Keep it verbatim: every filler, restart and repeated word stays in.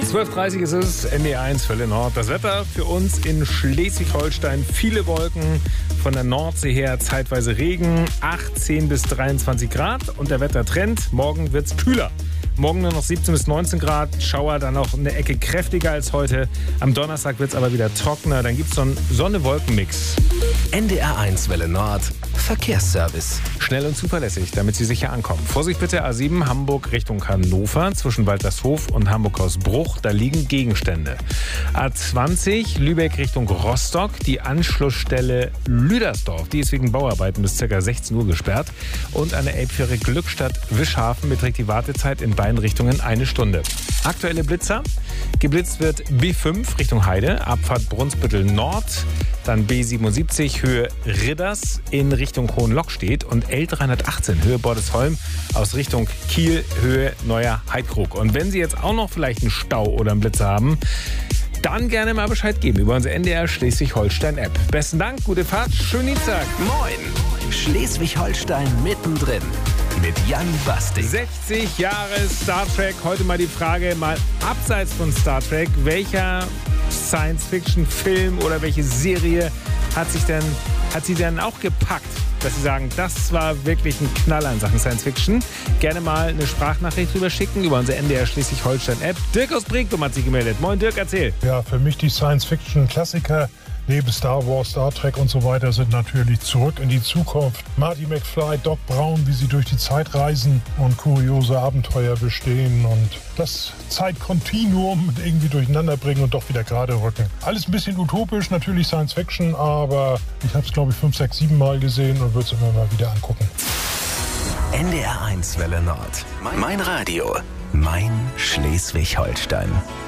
zwölf Uhr dreißig ist es, N D R eins Welle Nord. Das Wetter für uns in Schleswig-Holstein. Viele Wolken, von der Nordsee her zeitweise Regen, achtzehn bis dreiundzwanzig Grad. Und der Wettertrend, morgen wird's kühler. Morgen nur noch siebzehn bis neunzehn Grad, Schauer dann noch eine Ecke kräftiger als heute. Am Donnerstag wird es aber wieder trockener, dann gibt es so einen Sonne-Wolken-Mix. N D R eins Welle Nord, Verkehrsservice. Schnell und zuverlässig, damit Sie sicher ankommen. Vorsicht bitte, A sieben Hamburg Richtung Hannover, zwischen Waltershof und Hamburg-Hausbruch, da liegen Gegenstände. A zwanzig Lübeck Richtung Rostock, die Anschlussstelle Lüdersdorf, die ist wegen Bauarbeiten bis ca. sechzehn Uhr gesperrt. Und an der Elbfähre Glückstadt-Wischhafen beträgt die Wartezeit in beiden Richtungen eine Stunde. Aktuelle Blitzer. Geblitzt wird B fünf Richtung Heide, Abfahrt Brunsbüttel Nord, dann B siebenundsiebzig Höhe Ridders in Richtung Hohenlockstedt und L dreihundertachtzehn Höhe Bordesholm aus Richtung Kiel Höhe Neuer Heidkrug. Und wenn Sie jetzt auch noch vielleicht einen Stau oder einen Blitzer haben, dann gerne mal Bescheid geben über unsere N D R Schleswig-Holstein-App. Besten Dank, gute Fahrt, schönen Dienstag. Moin, Schleswig-Holstein mittendrin mit Jan Bastik. sechzig Jahre Star Trek. Heute mal die Frage, mal abseits von Star Trek, welcher Science-Fiction-Film oder welche Serie hat sich denn, hat Sie denn auch gepackt, dass Sie sagen, das war wirklich ein Knaller in Sachen Science-Fiction? Gerne mal eine Sprachnachricht drüber schicken über unsere N D R Schleswig-Holstein-App. Dirk aus Brinkum hat sich gemeldet. Moin Dirk, erzähl. Ja, für mich die Science-Fiction-Klassiker neben Star Wars, Star Trek und so weiter sind natürlich Zurück in die Zukunft. Marty McFly, Doc Brown, wie sie durch die Zeit reisen und kuriose Abenteuer bestehen und das Zeitkontinuum irgendwie durcheinander bringen und doch wieder gerade rücken. Alles ein bisschen utopisch, natürlich Science Fiction, aber ich habe es glaube ich fünf, sechs, sieben Mal gesehen und würde es immer mal wieder angucken. N D R eins Welle Nord. Mein Radio. Mein Schleswig-Holstein.